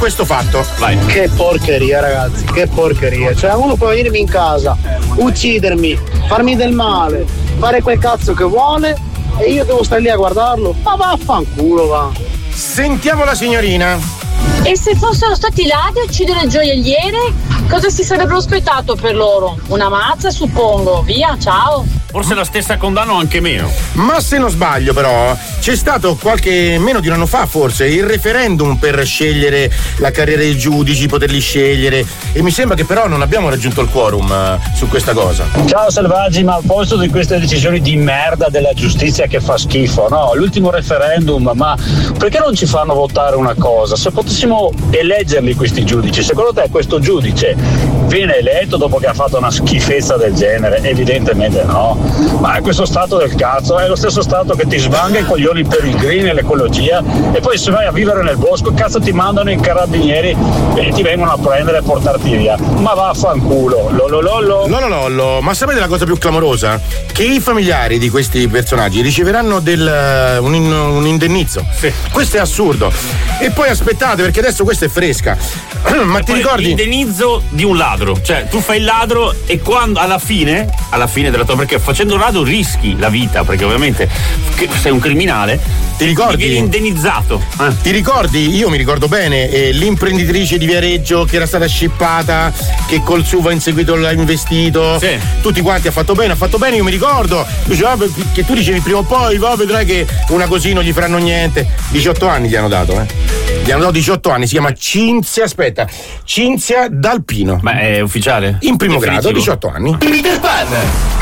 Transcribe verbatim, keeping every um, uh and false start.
questo fatto. Vai. Che porcheria, ragazzi, che porcheria. Cioè, uno può venirmi in casa, uccidermi, farmi del male, fare quel cazzo che vuole e io devo stare lì a guardarlo. Ma vaffanculo, va. Sentiamo la signorina. E se fossero stati ladri a uccidere il gioielliere, cosa si sarebbero aspettato per loro? Una mazza, suppongo. Via, ciao. Forse la stessa condanna o anche meno. Ma se non sbaglio però c'è stato qualche meno di un anno fa forse il referendum per scegliere la carriera dei giudici, poterli scegliere, e mi sembra che però non abbiamo raggiunto il quorum uh, su questa cosa. Ciao selvaggi, ma al posto di queste decisioni di merda della giustizia che fa schifo, no? L'ultimo referendum, ma perché non ci fanno votare una cosa? Se potessimo eleggerli questi giudici, secondo te questo giudice viene eletto dopo che ha fatto una schifezza del genere? Evidentemente no. Ma è questo stato del cazzo, è lo stesso stato che ti svanga i coglioni per il green e l'ecologia e poi se vai a vivere nel bosco cazzo ti mandano i carabinieri e ti vengono a prendere e portarti via. Ma vaffanculo. Lololollo. Lololollo. Ma sapete la cosa più clamorosa? Che i familiari di questi personaggi riceveranno del un, un indennizzo. Sì. Questo è assurdo. E poi aspettate, perché adesso questa è fresca. Ma e ti ricordi? L'indennizzo di un ladro, cioè tu fai il ladro e quando alla fine, alla fine della tua, perché facendo il ladro rischi la vita, perché ovviamente sei un criminale. Ti ricordi? Vieni indennizzato. Eh. Ti ricordi? Io mi ricordo bene eh, l'imprenditrice di Viareggio che era stata scippata, che col S U V ha inseguito, l'ha investito. Sì. Tutti quanti ha fatto bene, ha fatto bene, io mi ricordo. Diceva, che tu dicevi prima o poi, va, vedrai che una così non gli faranno niente. diciotto anni gli hanno dato, eh. Gli hanno dato diciotto anni, si chiama Cinzia, aspetta, Cinzia D'Alpino. Ma è ufficiale? In primo Definitivo. grado, diciotto anni. Peter Pan.